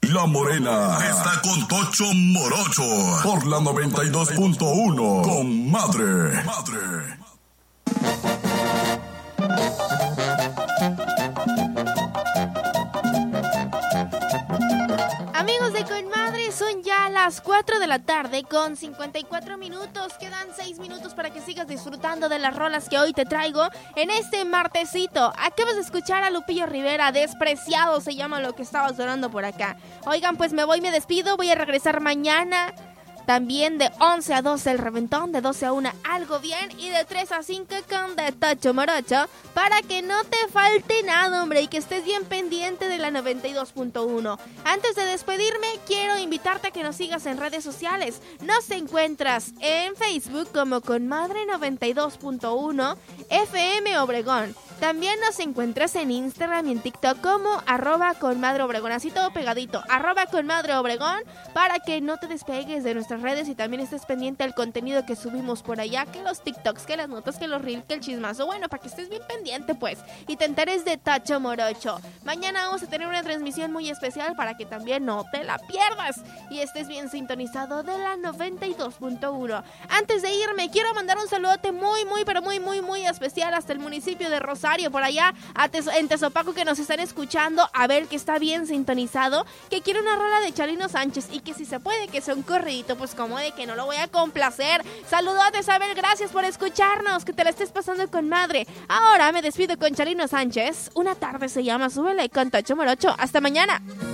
La Morena está con Tocho Morocho por la 92.1. Comadre. Amigos de Comadre, son ya las 4 de la tarde con 54 minutos. Quedan 6 minutos para que sigas disfrutando de las rolas que hoy te traigo en este martesito. Acabas de escuchar a Lupillo Rivera, Despreciado se llama lo que estaba sonando por acá. Oigan, pues me despido, voy a regresar mañana. También de 11 a 12 el reventón, de 12 a 1 algo bien y de 3 a 5 con de Tocho Morocho para que no te falte nada, hombre, y que estés bien pendiente de la 92.1. Antes de despedirme, quiero invitarte a que nos sigas en redes sociales. Nos encuentras en Facebook como Comadre 92.1 FM Obregón. También nos encuentras en Instagram y en TikTok como @ConmadreObregón, así todo pegadito, @ConmadreObregón, para que no te despegues de nuestras redes y también estés pendiente del contenido que subimos por allá, que los TikToks, que las notas, que los reels, que el chismazo, bueno, para que estés bien pendiente pues, y te enteres de Tocho Morocho. Mañana vamos a tener una transmisión muy especial para que también no te la pierdas y estés bien sintonizado de la 92.1. Antes de irme, quiero mandar un saludote muy especial hasta el municipio de Rosario, por allá en Tezopaco, que nos están escuchando, a ver que está bien sintonizado, que quiere una rola de Chalino Sánchez y que si se puede que sea un corridito, pues como de que no lo voy a complacer. Saludotes, a ver, gracias por escucharnos, que te la estés pasando con madre. Ahora me despido con Chalino Sánchez, Una tarde se llama, súbele con Tocho Morocho. Hasta mañana.